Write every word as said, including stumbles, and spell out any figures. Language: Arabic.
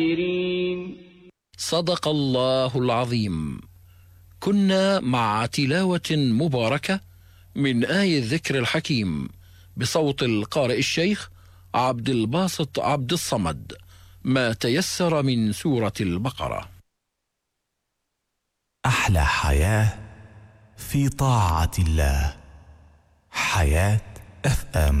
صدق الله العظيم. كنا مع تلاوة مباركة من آية الذكر الحكيم بصوت القارئ الشيخ عبد الباسط عبد الصمد، ما تيسر من سورة البقرة. أحلى حياة في طاعة الله، حياة أف أم.